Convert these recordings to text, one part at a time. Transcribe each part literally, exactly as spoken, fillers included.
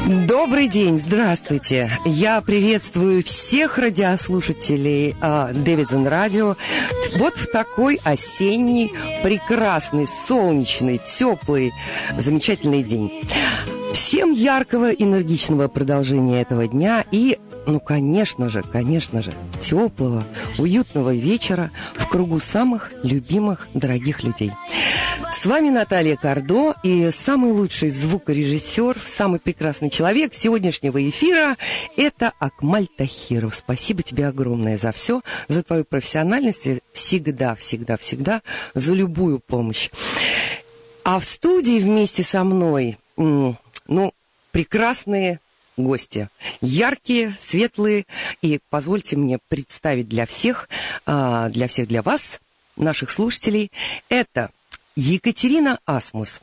Добрый день, здравствуйте. Я приветствую всех радиослушателей uh, Davidson Radio. Вот в такой осенний, прекрасный, солнечный, теплый, замечательный день. Всем яркого, энергичного продолжения этого дня и, ну, конечно же, конечно же, теплого, уютного вечера в кругу самых любимых, дорогих людей. С вами Наталья Кардо и самый лучший звукорежиссер, самый прекрасный человек сегодняшнего эфира – это Акмаль Тахиров. Спасибо тебе огромное за все, за твою профессиональность, всегда, всегда, всегда, за любую помощь. А в студии вместе со мной, ну, прекрасные гости, яркие, светлые, и позвольте мне представить для всех, для всех, для вас, наших слушателей, это Екатерина Асмус.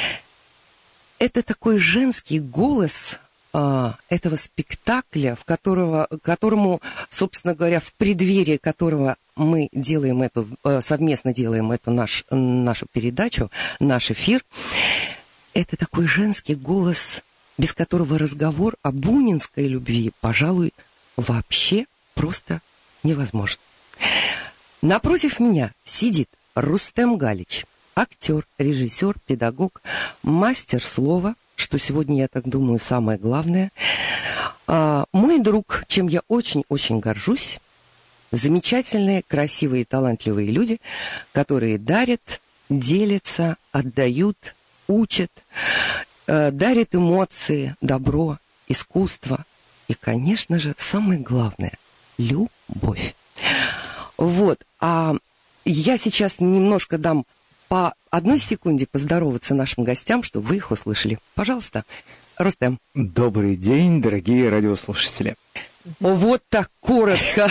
Это такой женский голос а, этого спектакля, в которого, которому, собственно говоря, в преддверии которого мы делаем эту, совместно делаем эту наш, нашу передачу, наш эфир. Это такой женский голос, без которого разговор о бунинской любви, пожалуй, вообще просто невозможен. Напротив меня сидит Рустем Галич. Актер, режиссер, педагог, мастер слова, что сегодня, я так думаю, самое главное. А, мой друг, чем я очень-очень горжусь. Замечательные, красивые, талантливые люди, которые дарят, делятся, отдают, учат, э, дарят эмоции, добро, искусство. И, конечно же, самое главное – любовь. Вот, а я сейчас немножко дам по одной секунде поздороваться нашим гостям, чтобы вы их услышали. Пожалуйста, Рустем. Добрый день, дорогие радиослушатели. Вот так коротко.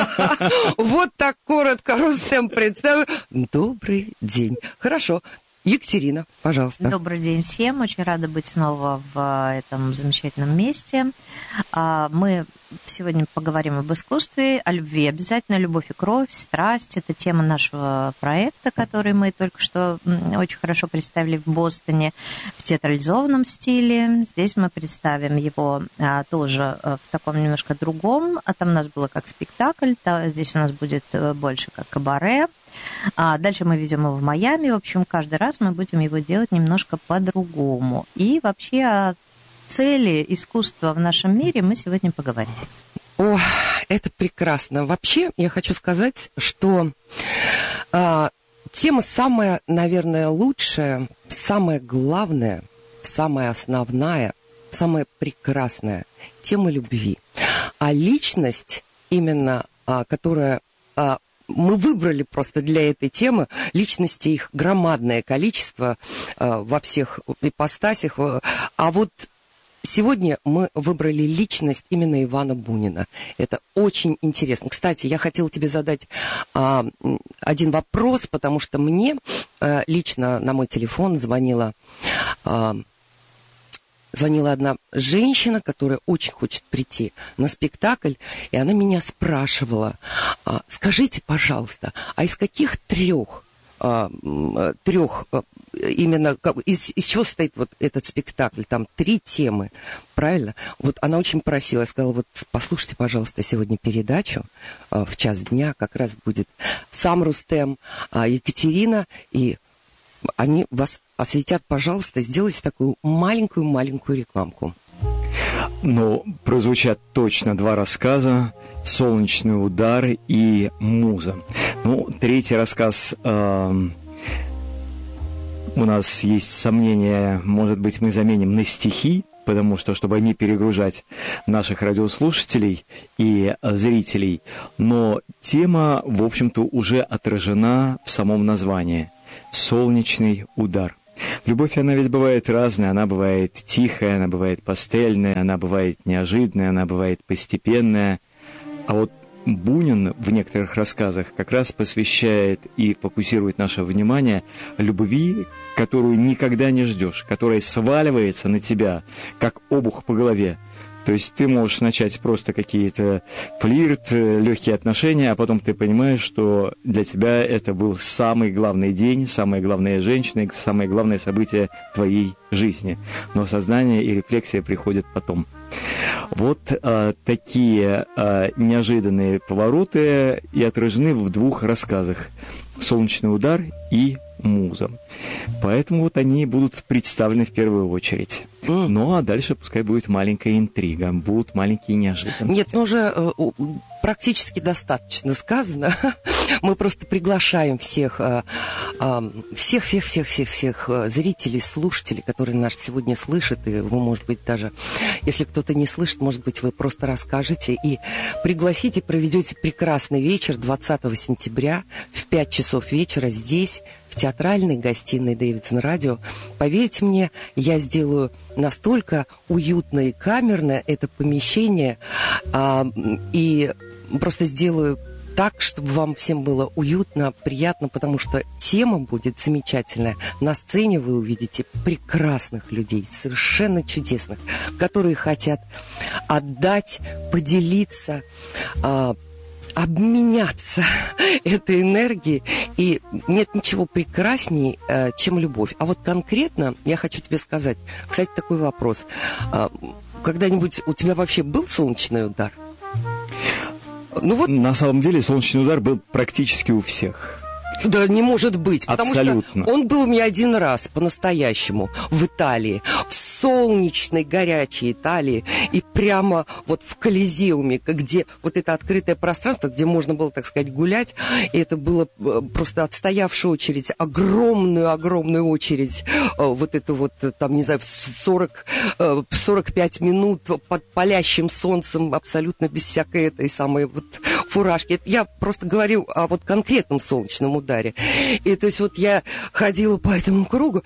Вот так коротко, Рустем, представил. Добрый день. Хорошо. Екатерина, пожалуйста. Добрый день всем. Очень рада быть снова в этом замечательном месте. Мы сегодня поговорим об искусстве, о любви. Обязательно любовь и кровь, страсть. Это тема нашего проекта, который мы только что очень хорошо представили в Бостоне в театрализованном стиле. Здесь мы представим его тоже в таком немножко другом. А там у нас было как спектакль, здесь у нас будет больше как кабаре. А дальше мы везем его в Майами. В общем, каждый раз мы будем его делать немножко по-другому. И вообще о цели искусства в нашем мире мы сегодня поговорим. О, это прекрасно. Вообще, я хочу сказать, что э, тема самая, наверное, лучшая, самая главная, самая основная, самая прекрасная тема любви. А личность, именно, э, которая... Э, мы выбрали просто для этой темы, личностей их громадное количество э, во всех ипостасях. А вот сегодня мы выбрали личность именно Ивана Бунина. Это очень интересно. Кстати, я хотела тебе задать э, один вопрос, потому что мне э, лично на мой телефон звонила... Э, Звонила одна женщина, которая очень хочет прийти на спектакль, и она меня спрашивала: скажите, пожалуйста, а из каких трех, трех именно, из, из чего состоит вот этот спектакль? Там три темы, правильно? Вот она очень просила, я сказала: вот послушайте, пожалуйста, сегодня передачу в час дня, как раз будет сам Рустем, Екатерина, и они вас осветят, пожалуйста, сделайте такую маленькую-маленькую рекламку. Ну, прозвучат точно два рассказа: «Солнечный удар» и «Муза». Ну, третий рассказ, э, у нас есть сомнения, может быть, мы заменим на стихи, потому что, чтобы не перегружать наших радиослушателей и зрителей. Но тема, в общем-то, уже отражена в самом названии – «Солнечный удар». Любовь, она ведь бывает разная, она бывает тихая, она бывает пастельная, она бывает неожиданная, она бывает постепенная. А вот Бунин в некоторых рассказах как раз посвящает и фокусирует наше внимание любви, которую никогда не ждешь, которая сваливается на тебя, как обух по голове. То есть ты можешь начать просто какие-то флирт, легкие отношения, а потом ты понимаешь, что для тебя это был самый главный день, самая главная женщина, самое главное событие твоей жизни. Но сознание и рефлексия приходят потом. Вот а, такие а, неожиданные повороты и отражены в двух рассказах «Солнечный удар» и «Муза». Поэтому вот они будут представлены в первую очередь. Mm. Ну, а дальше пускай будет маленькая интрига, будут маленькие неожиданности. Нет, ну уже э, практически достаточно сказано. Мы просто приглашаем всех, э, э, всех, всех, всех, всех, всех зрителей, слушателей, которые нас сегодня слышат, и вы, может быть, даже, если кто-то не слышит, может быть, вы просто расскажете и пригласите, проведете прекрасный вечер двадцатого сентября в пять часов вечера здесь, в театральной гостиной Дэвидсон Радио. Поверьте мне, я сделаю настолько уютно и камерно это помещение, а, и просто сделаю так, чтобы вам всем было уютно, приятно, потому что тема будет замечательная. На сцене вы увидите прекрасных людей, совершенно чудесных, которые хотят отдать, поделиться, а, обменяться этой энергией. И нет ничего прекраснее, чем любовь. А вот конкретно я хочу тебе сказать, кстати, такой вопрос. Когда-нибудь у тебя вообще был солнечный удар? Ну вот... На самом деле солнечный удар был практически у всех. Да не может быть, потому Абсолютно. что он был у меня один раз по-настоящему в Италии, в солнечной, горячей Италии, и прямо вот в Колизеуме, где вот это открытое пространство, где можно было, так сказать, гулять, и это было просто отстоявшая очередь, огромную-огромную очередь, вот эту вот, там, не знаю, сорок, сорок пять минут под палящим солнцем, абсолютно без всякой этой самой вот фуражки. Я просто говорю о вот конкретном солнечном ударе. И то есть вот я ходила по этому кругу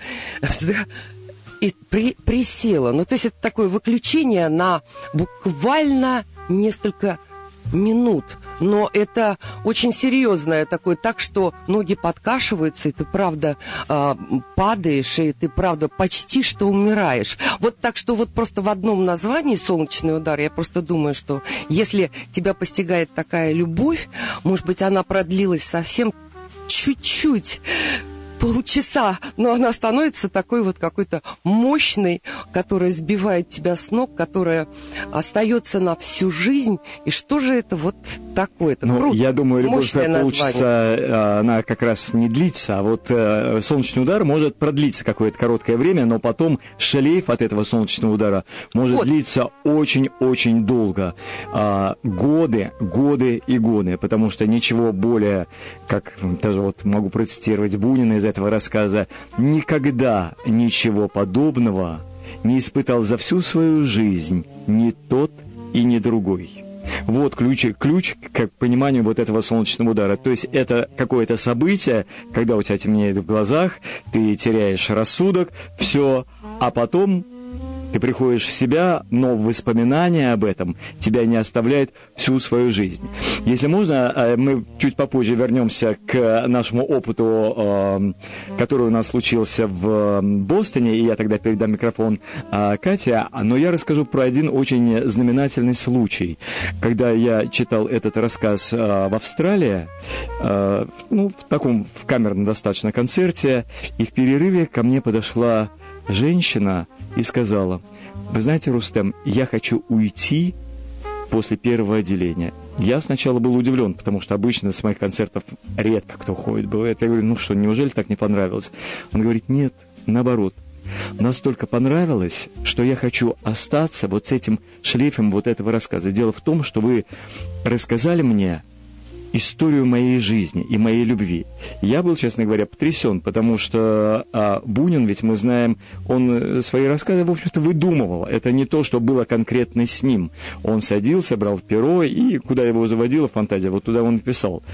и при, присела. Ну, то есть это такое выключение на буквально несколько минут. Но это очень серьезное такое, так что ноги подкашиваются, и ты правда э, падаешь, и ты правда почти что умираешь. Вот так что вот просто в одном названии «Солнечный удар» я просто думаю, что если тебя постигает такая любовь, может быть, она продлилась совсем чуть-чуть, полчаса, но она становится такой вот какой-то мощной, которая сбивает тебя с ног, которая остается на всю жизнь. И что же это вот такое? Это ну, круто. Я думаю, любовь получится, она как раз не длится, а вот э, солнечный удар может продлиться какое-то короткое время, но потом шлейф от этого солнечного удара может вот. длиться очень-очень долго. А, годы, годы и годы, потому что ничего более, как даже вот могу процитировать Бунина из этого рассказа, никогда ничего подобного не испытал за всю свою жизнь ни тот и ни другой. Вот ключ, ключ к пониманию вот этого солнечного удара. То есть это какое-то событие, когда у тебя темнеет в глазах, ты теряешь рассудок, все, а потом ты приходишь в себя, но воспоминания об этом тебя не оставляют всю свою жизнь. Если можно, мы чуть попозже вернемся к нашему опыту, который у нас случился в Бостоне, и я тогда передам микрофон Кате, но я расскажу про один очень знаменательный случай. Когда я читал этот рассказ в Австралии, ну, в таком в камерном достаточно концерте, и в перерыве ко мне подошла женщина и сказала: вы знаете, Рустем, я хочу уйти после первого отделения. Я сначала был удивлен, потому что обычно с моих концертов редко кто ходит, бывает. Я говорю, ну что, неужели так не понравилось? Он говорит, нет, наоборот. Настолько понравилось, что я хочу остаться вот с этим шлейфом вот этого рассказа. Дело в том, что вы рассказали мне историю моей жизни и моей любви. Я был, честно говоря, потрясен, потому что а, Бунин, ведь мы знаем, он свои рассказы, в общем-то, выдумывал. Это не то, что было конкретно с ним. Он садился, брал перо, и куда его заводила фантазия, вот туда он писал.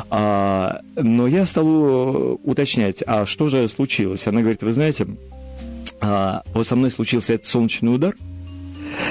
А, но я стал уточнять, а что же случилось? Она говорит, вы знаете, а, вот со мной случился этот солнечный удар,